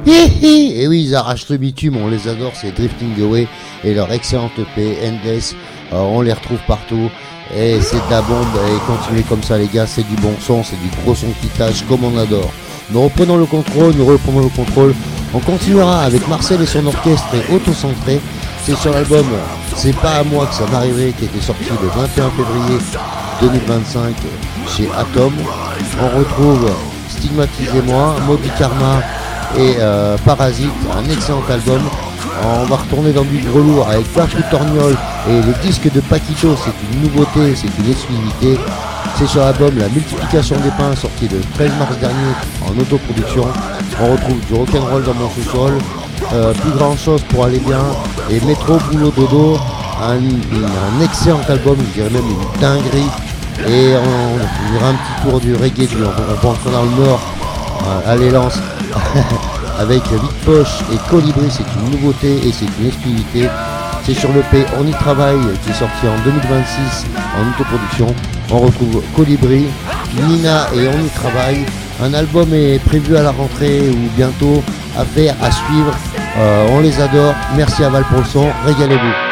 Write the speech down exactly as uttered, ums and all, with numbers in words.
Et oui, ils arrachent le bitume, on les adore, c'est Drifting Away et leur excellente E P, Endless, euh, on les retrouve partout. Et c'est de la bombe, et continuez comme ça les gars, c'est du bon son, c'est du gros son qui tâche comme on adore. Nous reprenons le contrôle, nous reprenons le contrôle. On continuera avec Marcel et son orchestre et Autocentré. C'est sur l'album C'est pas à moi que ça m'arriverait, qui était sorti le vingt et un février deux mille vingt-cinq chez Atom. On retrouve Stigmatisez-moi, Maudit Karma et euh, Parasite, un excellent album. On va retourner dans du gros lourd avec Bertrand Torgnol et les disques de Paquito, c'est une nouveauté, c'est une exclusivité. C'est sur l'album La Multiplication des Pains, sorti le treize mars dernier en autoproduction. On retrouve du rock'n'roll dans mon sous-sol, euh, plus grand chose pour aller bien, et Métro Boulot Dodo, un, un excellent album, je dirais même une dinguerie. Et on, on fera un petit tour du reggae, du, on, on va entrer dans le nord, euh, à l'élance. Avec Vite Poche et Colibri, c'est une nouveauté et c'est une exclusivité. C'est sur l'E P On y travaille qui est sorti en deux mille vingt-six en autoproduction. On retrouve Colibri, Nina et On y travaille. Un album est prévu à la rentrée ou bientôt, à faire, à suivre. Euh, on les adore. Merci à Val pour le son. Régalez-vous.